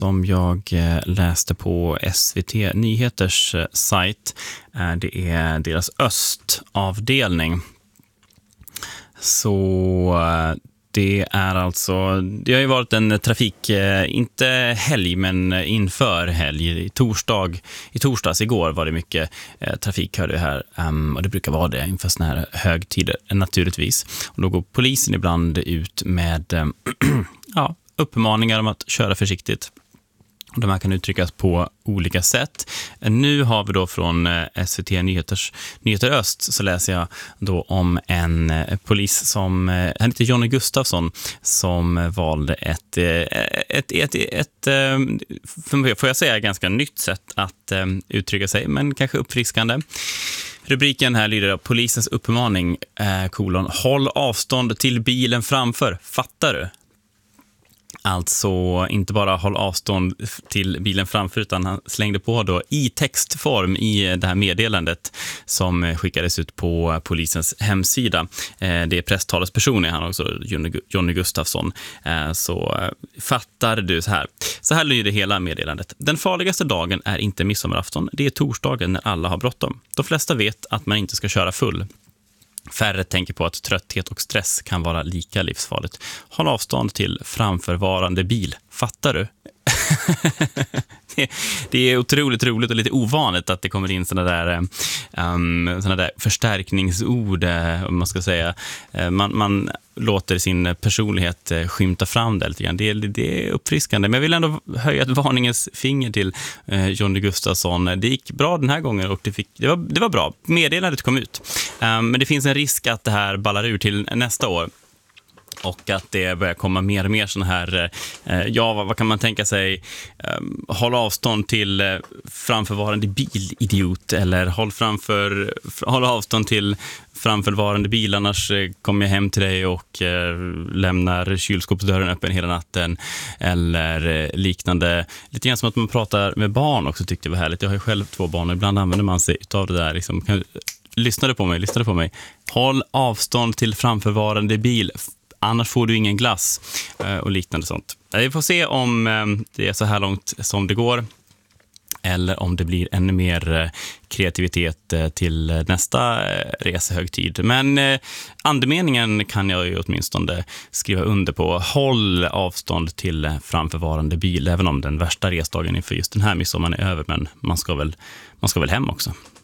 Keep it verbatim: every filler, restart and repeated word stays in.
som jag läste på S V T Nyheters sajt. Det är deras östavdelning. Så det är alltså, det har ju varit en trafik, inte helg men inför helg. I torsdag, i torsdags igår var det mycket eh, trafik hörde jag här. Um, och det brukar vara det inför såna här högtider naturligtvis. Och då går polisen ibland ut med eh, ja, uppmaningar om att köra försiktigt. De här kan uttryckas på olika sätt. Nu har vi då från S V T Nyheters, Nyheter Öst så läser jag då om en polis som, han heter Jonny Gustafsson, som valde ett, ett, ett, ett, ett får jag säga, ganska nytt sätt att uttrycka sig, men kanske uppfriskande. Rubriken här lyder: polisens uppmaning, eh, kolon, håll avstånd till bilen framför, fattar du? Alltså inte bara håll avstånd till bilen framför, utan han slängde på då i textform i det här meddelandet som skickades ut på polisens hemsida. Det är presstalesperson, han också, Jonny Gustafsson. Så fattar du så här. Så här lyder hela meddelandet. Den farligaste dagen är inte midsommarafton, det är torsdagen när alla har bråttom. De flesta vet att man inte ska köra full. Färre tänker på att trötthet och stress kan vara lika livsfarligt. Håll avstånd till framförvarande bil. Fattar du? det, det är otroligt roligt och lite ovanligt att det kommer in såna där, um, såna där förstärkningsord, om man ska säga. Man, man låter sin personlighet skymta fram där lite grann. Det, det är uppfriskande. Men jag vill ändå höja ett varningens finger till eh, Jonny Gustafsson. Det gick bra den här gången och det, fick, det, var, det var bra. Meddelandet kom ut. Um, men det finns en risk att det här ballar ur till nästa år. Och att det börjar komma mer och mer sån här, eh, ja vad, vad kan man tänka sig, eh, håll avstånd till eh, framförvarande bilidiot, eller håll, framför, håll avstånd till framförvarande bil, annars eh, kommer jag hem till dig och eh, lämnar kylskåpsdörren öppen hela natten, eller eh, liknande. Lite grann som att man pratar med barn också, tyckte jag var härligt. Jag har ju själv två barn och ibland använder man sig av det där liksom, kan, lyssna du på mig, lyssna du på mig. Håll avstånd till framförvarande bil, annars får du ingen glass och liknande sånt. Vi får se om det är så här långt som det går, eller om det blir ännu mer kreativitet till nästa resehögtid. Men andemeningen kan jag ju åtminstone skriva under på. Håll avstånd till framförvarande bil, även om den värsta resdagen inför just den här midsommaren är över. Men man ska väl, man ska väl hem också.